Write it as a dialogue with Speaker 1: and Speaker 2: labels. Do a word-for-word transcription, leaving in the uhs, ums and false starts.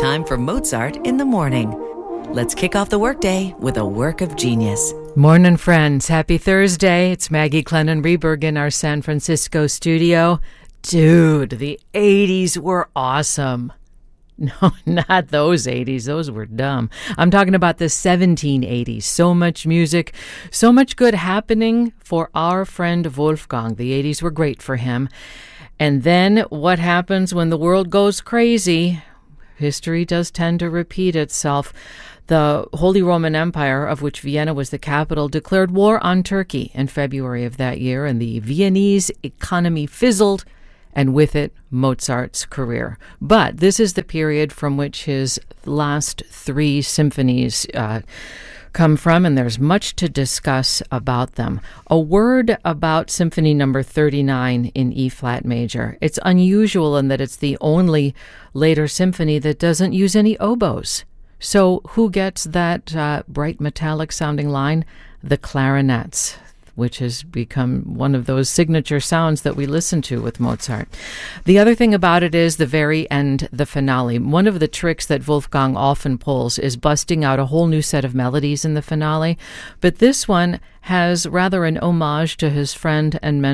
Speaker 1: time for Mozart in the morning. Let's kick off the workday with a work of genius.
Speaker 2: Morning, friends. Happy Thursday. It's Maggie Clennon Reberg in our San Francisco studio. Dude, the eighties were awesome. No, not those eighties. Those were dumb. I'm talking about the seventeen eighties. So much music, so much good happening for our friend Wolfgang. The eighties were great for him. And then what happens when the world goes crazy? History does tend to repeat itself. The Holy Roman Empire, of which Vienna was the capital, declared war on Turkey in February of that year, and the Viennese economy fizzled, and with it, Mozart's career. But this is the period from which his last three symphonies uh, come from, and there's much to discuss about them. A word about Symphony Number thirty-nine in E-flat major. It's unusual in that it's the only later symphony that doesn't use any oboes. So who gets that uh, bright metallic-sounding line? The clarinets, which has become one of those signature sounds that we listen to with Mozart. The other thing about it is the very end, the finale. One of the tricks that Wolfgang often pulls is busting out a whole new set of melodies in the finale, but this one has rather an homage to his friend and mentor